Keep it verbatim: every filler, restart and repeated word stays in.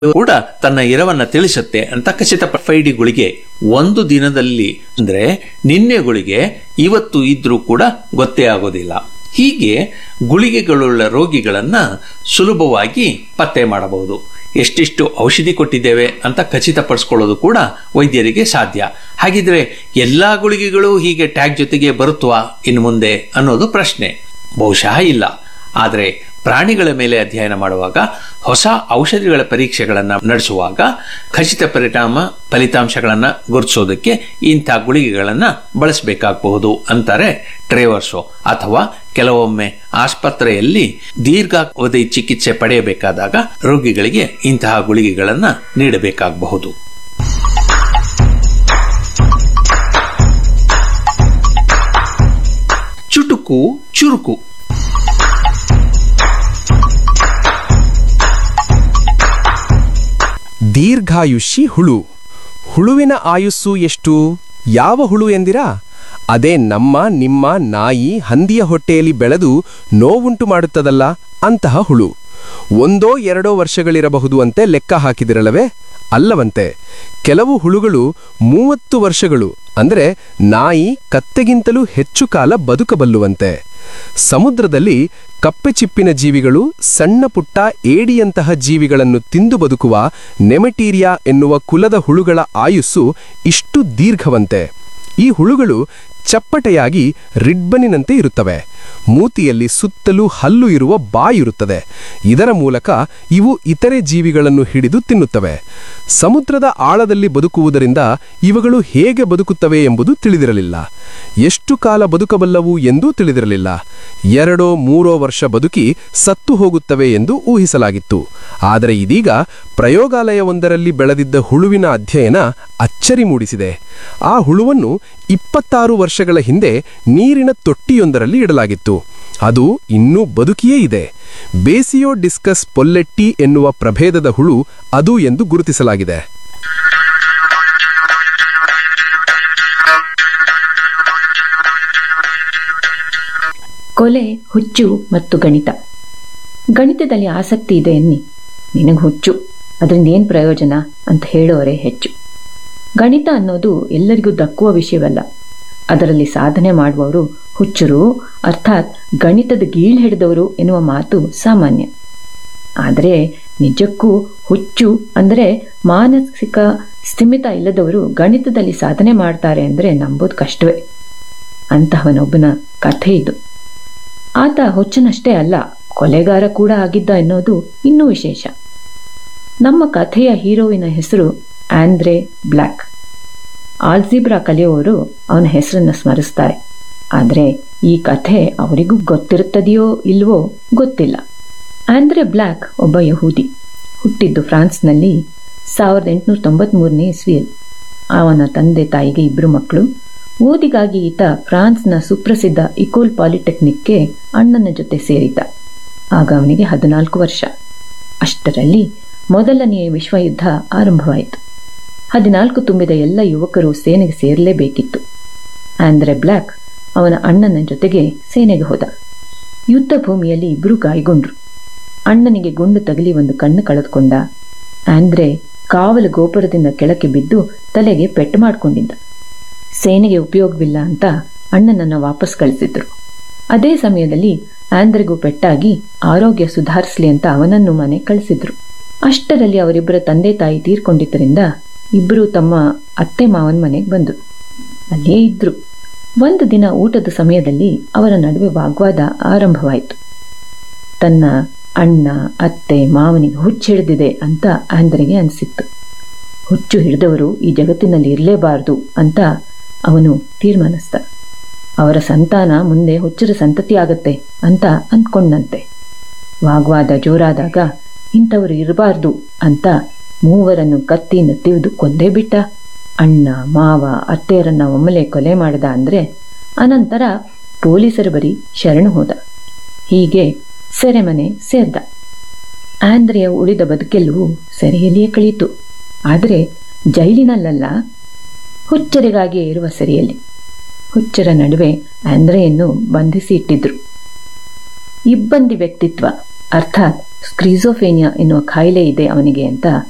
ಕೂಡ ತನ್ನ ಇರವನ್ನ ತಿಳಿಸುತ್ತೆ ಅಂತ ಖಚಿತ ಫೈಡಿ ಗುಳಿಗೆ ಒಂದು ದಿನದಲ್ಲಿ ಅಂದ್ರೆ ನಿನ್ನೆ ಗುಳಿಗೆ ಇವತ್ತು ಇದ್ರೂ ಕೂಡ ಗೊತ್ತೇ ಆಗೋದಿಲ್ಲ. ಹೀಗೆ ಗುಳಿಗೆಗಳುಳ್ಳ ರೋಗಿಗಳನ್ನ ಸುಲಭವಾಗಿ ಪತ್ತೆ ಮಾಡಬಹುದು. ಎಷ್ಟಿಷ್ಟು ಔಷಧಿ ಕೊಟ್ಟಿದ್ದೇವೆ ಅಂತ ಖಚಿತಪಡಿಸ್ಕೊಳ್ಳೋದು ಕೂಡ ವೈದ್ಯರಿಗೆ ಸಾಧ್ಯ. ಹಾಗಿದ್ರೆ ಎಲ್ಲಾ ಗುಳಿಗೆಗಳು ಹೀಗೆ ಟ್ಯಾಗ್ ಜೊತೆಗೆ ಬರುತ್ತವಾ ಇನ್ನು ಮುಂದೆ ಅನ್ನೋದು ಪ್ರಶ್ನೆ. ಬಹುಶಃ ಇಲ್ಲ. ಆದರೆ ಪ್ರಾಣಿಗಳ ಮೇಲೆ ಅಧ್ಯಯನ ಮಾಡುವಾಗ, ಹೊಸ ಔಷಧಿಗಳ ಪರೀಕ್ಷೆಗಳನ್ನು ನಡೆಸುವಾಗ ಖಚಿತ ಪರಿಣಾಮ ಫಲಿತಾಂಶಗಳನ್ನು ಗುರುತಿಸೋದಕ್ಕೆ ಇಂಥ ಗುಳಿಗೆಗಳನ್ನು ಬಳಸಬೇಕಾಗಬಹುದು ಅಂತಾರೆ ಟ್ರೇವರ್ಸೋ. ಅಥವಾ ಕೆಲವೊಮ್ಮೆ ಆಸ್ಪತ್ರೆಯಲ್ಲಿ ದೀರ್ಘಾವಧಿ ಚಿಕಿತ್ಸೆ ಪಡೆಯಬೇಕಾದಾಗ ರೋಗಿಗಳಿಗೆ ಇಂತಹ ಗುಳಿಗೆಗಳನ್ನು ನೀಡಬೇಕಾಗಬಹುದು. ಚುಟುಕು ಚುರುಕು. ದೀರ್ಘಾಯುಷಿ ಹುಳು. ಹುಳುವಿನ ಆಯುಸ್ಸು ಎಷ್ಟು? ಯಾವ ಹುಳು ಎಂದಿರಾ? ಅದೇ ನಮ್ಮ ನಿಮ್ಮ ನಾಯಿ ಹಂದಿಯ ಹೊಟ್ಟೆಯಲ್ಲಿ ಬೆಳೆದು ನೋವುಂಟು ಮಾಡುತ್ತದಲ್ಲ, ಅಂತಹ ಹುಳು. ಒಂದೋ ಎರಡೋ ವರ್ಷಗಳಿರಬಹುದು ಅಂತೆ ಲೆಕ್ಕ ಹಾಕಿದಿರಲ್ಲವೇ? ಅಲ್ಲವಂತೆ. ಕೆಲವು ಹುಳುಗಳು ಮೂವತ್ತು ವರ್ಷಗಳು ಅಂದರೆ ನಾಯಿ ಕತ್ತೆಗಿಂತಲೂ ಹೆಚ್ಚು ಕಾಲ ಬದುಕಬಲ್ಲುವಂತೆ. ಸಮುದ್ರದಲ್ಲಿ ಕಪ್ಪೆಚಿಪ್ಪಿನ ಜೀವಿಗಳು ಸಣ್ಣ ಪುಟ್ಟ ಏಡಿಯಂತಹ ಜೀವಿಗಳನ್ನು ತಿಂದು ಬದುಕುವ ನೆಮೆಟೀರಿಯಾ ಎನ್ನುವ ಕುಲದ ಹುಳುಗಳ ಆಯುಸ್ಸು ಇಷ್ಟು ದೀರ್ಘವಂತೆ. ಈ ಹುಳುಗಳು ಚಪ್ಪಟೆಯಾಗಿ ರಿಡ್ಬನಿನಂತೆ ಇರುತ್ತವೆ. ಮೂತಿಯಲ್ಲಿ ಸುತ್ತಲೂ ಹಲ್ಲು ಇರುವ ಬಾಯಿರುತ್ತದೆ. ಇದರ ಮೂಲಕ ಇವು ಇತರೆ ಜೀವಿಗಳನ್ನು ಹಿಡಿದು ತಿನ್ನುತ್ತವೆ. ಸಮುದ್ರದ ಆಳದಲ್ಲಿ ಬದುಕುವುದರಿಂದ ಇವುಗಳು ಹೇಗೆ ಬದುಕುತ್ತವೆ ಎಂಬುದು ತಿಳಿದಿರಲಿಲ್ಲ. ಎಷ್ಟು ಕಾಲ ಬದುಕಬಲ್ಲವು ಎಂದೂ ತಿಳಿದಿರಲಿಲ್ಲ. ಎರಡೋ ಮೂರೋ ವರ್ಷ ಬದುಕಿ ಸತ್ತು ಹೋಗುತ್ತವೆ ಎಂದು ಊಹಿಸಲಾಗಿತ್ತು. ಆದರೆ ಇದೀಗ ಪ್ರಯೋಗಾಲಯವೊಂದರಲ್ಲಿ ಬೆಳೆದಿದ್ದ ಹುಳುವಿನ ಅಧ್ಯಯನ ಅಚ್ಚರಿ ಮೂಡಿಸಿದೆ. ಆ ಹುಳುವನ್ನು ಇಪ್ಪತ್ತಾರು ವರ್ಷಗಳ ಹಿಂದೆ ನೀರಿನ ತೊಟ್ಟಿಯೊಂದರಲ್ಲಿ ಇಡಲಾಗಿತ್ತು. ಅದು ಇನ್ನೂ ಬದುಕಿಯೇ ಇದೆ. ಬೇಸಿಯೋ ಡಿಸ್ಕಸ್ ಪೊಲ್ಲೆಟ್ಟಿ ಎನ್ನುವ ಪ್ರಭೇದದ ಹುಳು ಅದು ಎಂದು ಗುರುತಿಸಲಾಗಿದೆ. ಕೊಲೆ, ಹುಚ್ಚು ಮತ್ತು ಗಣಿತ. ಗಣಿತದಲ್ಲಿ ಆಸಕ್ತಿ ಇದೆ ಎನ್ನಿ, ನಿನಗೆ ಹುಚ್ಚು, ಅದರಿಂದ ಏನು ಪ್ರಯೋಜನ ಅಂತ ಹೇಳೋರೇ ಹೆಚ್ಚು. ಗಣಿತ ಅನ್ನೋದು ಎಲ್ಲರಿಗೂ ದಕ್ಕುವ ವಿಷಯವಲ್ಲ. ಅದರಲ್ಲಿ ಸಾಧನೆ ಮಾಡುವವರು ಹುಚ್ಚರು, ಅರ್ಥಾತ್ ಗಣಿತದ ಗೀಳ್ ಹಿಡಿದವರು ಎನ್ನುವ ಮಾತು ಸಾಮಾನ್ಯ. ಆದರೆ ನಿಜಕ್ಕೂ ಹುಚ್ಚು ಅಂದರೆ ಮಾನಸಿಕ ಸ್ಥಿಮಿತ ಇಲ್ಲದವರು ಗಣಿತದಲ್ಲಿ ಸಾಧನೆ ಮಾಡ್ತಾರೆ ಅಂದರೆ ನಂಬೋದು ಕಷ್ಟವೇ. ಅಂತಹವನೊಬ್ಬನ ಕಥೆ ಇದು. ಆತ ಹುಚ್ಚನಷ್ಟೇ ಅಲ್ಲ, ಕೊಲೆಗಾರ ಕೂಡ ಆಗಿದ್ದ ಎನ್ನುವುದು ಇನ್ನೂ ವಿಶೇಷ. ನಮ್ಮ ಕಥೆಯ ಹೀರೋವಿನ ಹೆಸರು ಆಂದ್ರೆ ಬ್ಲ್ಯಾಕ್. ಆಲ್ಜಿಬ್ರಾ ಕಲಿಯುವವರು ಅವನ ಹೆಸರನ್ನು ಸ್ಮರಿಸ್ತಾರೆ. ಆದರೆ ಈ ಕಥೆ ಅವರಿಗೂ ಗೊತ್ತಿರುತ್ತದೆಯೋ ಇಲ್ವೋ ಗೊತ್ತಿಲ್ಲ. ಆಂದ್ರೆ ಬ್ಲ್ಯಾಕ್ ಒಬ್ಬ ಯಹೂದಿ. ಹುಟ್ಟಿದ್ದು ಫ್ರಾನ್ಸ್ನಲ್ಲಿ ಸಾವಿರದ ಎಂಟುನೂರ ತೊಂಬತ್ಮೂರನೇ ಇಸ್ವಿಯಲ್ಲಿ. ಅವನ ತಂದೆ ತಾಯಿಗೆ ಇಬ್ಬರು ಮಕ್ಕಳು. ಓದಿಗಾಗಿ ಈತ ಫ್ರಾನ್ಸ್ನ ಸುಪ್ರಸಿದ್ಧ ಇಕೋಲ್ ಪಾಲಿಟೆಕ್ನಿಕ್ಗೆ ಅಣ್ಣನ ಜೊತೆ ಸೇರಿದ. ಆಗ ಅವನಿಗೆ ಹದಿನಾಲ್ಕು ವರ್ಷ. ಅಷ್ಟರಲ್ಲಿ ಮೊದಲನೆಯ ವಿಶ್ವಯುದ್ಧ ಆರಂಭವಾಯಿತು. ಹದಿನಾಲ್ಕು ತುಂಬಿದ ಎಲ್ಲ ಯುವಕರು ಸೇನೆಗೆ ಸೇರಲೇಬೇಕಿತ್ತು. ಆಂದ್ರೆ ಬ್ಲ್ಯಾಕ್ ಅವನ ಅಣ್ಣನ ಜೊತೆಗೆ ಸೇನೆಗೆ ಹೋದ. ಯುದ್ಧ ಭೂಮಿಯಲ್ಲಿ ಇಬ್ಬರು ಗಾಯಗೊಂಡ್ರು. ಅಣ್ಣನಿಗೆ ಗುಂಡು ತಗಲಿ ಒಂದು ಕಣ್ಣು ಕಳೆದುಕೊಂಡ. ಆಂದ್ರೆ ಕಾವಲು ಗೋಪುರದಿಂದ ಕೆಳಕ್ಕೆ ಬಿದ್ದು ತಲೆಗೆ ಪೆಟ್ಟು ಮಾಡಿಕೊಂಡಿದ್ದ. ಸೇನೆಗೆ ಉಪಯೋಗವಿಲ್ಲ ಅಂತ ಅಣ್ಣನನ್ನು ವಾಪಸ್ ಕಳಿಸಿದ್ರು. ಅದೇ ಸಮಯದಲ್ಲಿ ಆಂದ್ರೆಗೂ ಪೆಟ್ಟಾಗಿ ಆರೋಗ್ಯ ಸುಧಾರಿಸಲಿ ಅಂತ ಅವನನ್ನು ಮನೆ ಕಳಿಸಿದ್ರು. ಅಷ್ಟರಲ್ಲಿ ಅವರಿಬ್ಬರ ತಂದೆ ತಾಯಿ ತೀರ್ಕೊಂಡಿದ್ದರಿಂದ ಇಬ್ಬರು ತಮ್ಮ ಅತ್ತೆ ಮಾವನ ಮನೆಗೆ ಬಂದರು. ಅಲ್ಲೇ ಇದ್ರು. ಒಂದು ದಿನ ಊಟದ ಸಮಯದಲ್ಲಿ ಅವರ ನಡುವೆ ವಾಗ್ವಾದ ಆರಂಭವಾಯಿತು. ತನ್ನ ಅಣ್ಣ ಅತ್ತೆ ಮಾವನಿಗೆ ಹುಚ್ಚು ಹಿಡಿದಿದೆ ಅಂತ ಆಂದ್ರೆಗೆ ಅನಿಸಿತ್ತು. ಹುಚ್ಚು ಹಿಡಿದವರು ಈ ಜಗತ್ತಿನಲ್ಲಿ ಇರಲೇಬಾರದು ಅಂತ ಅವನು ತೀರ್ಮಾನಿಸ್ದ. ಅವರ ಸಂತಾನ ಮುಂದೆ ಹುಚ್ಚರ ಸಂತತಿಯಾಗತ್ತೆ ಅಂತ ಅಂದ್ಕೊಂಡಂತೆ. ವಾಗ್ವಾದ ಜೋರಾದಾಗ ಇಂಥವರು ಇರಬಾರ್ದು ಅಂತ ಮೂವರನ್ನು ಕತ್ತಿಯಿಂದ ತಿವಿದು ಕೊಂದೇ ಬಿಟ್ಟ. ಅಣ್ಣ ಮಾವ ಅತ್ತೆಯರನ್ನ ಒಮ್ಮೆಲೆ ಕೊಲೆ ಮಾಡಿದ ಅಂದ್ರೆ ಅನಂತರ ಪೊಲೀಸರ ಬಳಿ ಶರಣು ಹೋದ. ಹೀಗೆ ಸೆರೆಮನೆ ಸೇರ್ದ. ಆಂದ್ರೆಯ ಉಳಿದ ಬದುಕೆಲ್ಲವೂ ಸೆರೆಯಲ್ಲಿಯೇ ಕಳೀತು. ಆದರೆ ಜೈಲಿನಲ್ಲ, ಹುಚ್ಚರಿಗಾಗಿಯೇ ಇರುವ ಸೆರೆಯಲ್ಲಿ. ಹುಚ್ಚರ ನಡುವೆ ಆಂದ್ರೆಯನ್ನು ಬಂಧಿಸಿ ಇಟ್ಟಿದ್ರು. ಇಬ್ಬಂದಿ ವ್ಯಕ್ತಿತ್ವ ಅರ್ಥಾತ್ ಸ್ಕ್ರಿಜೋಫೇನಿಯಾ ಎನ್ನುವ ಕಾಯಿಲೆ ಇದೆ ಅವನಿಗೆ ಅಂತ